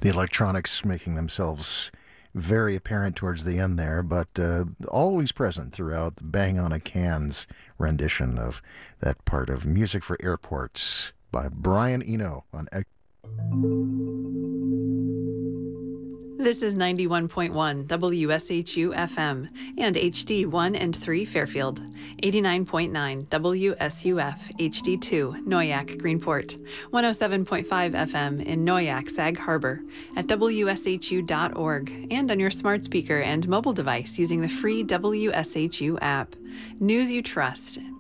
The electronics making themselves very apparent towards the end there, but always present throughout the Bang on a Can's rendition of that part of Music for Airports by Brian Eno on This is 91.1 WSHU FM and HD 1 and 3 Fairfield, 89.9 WSUF HD 2 Noyak Greenport, 107.5 FM in Noyak Sag Harbor, at WSHU.org, and on your smart speaker and mobile device using the free WSHU app. News you trust.